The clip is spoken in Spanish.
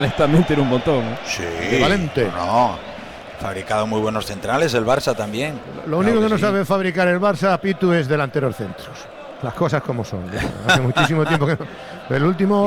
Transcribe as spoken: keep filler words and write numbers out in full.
También tiene un montón. ¿eh? Sí. De Valente. No, fabricado muy buenos centrales, el Barça también. Lo único Claro que, que no sí. sabe fabricar el Barça, Pitu, es delanteros centros. Las cosas como son. Hace muchísimo tiempo que no. El último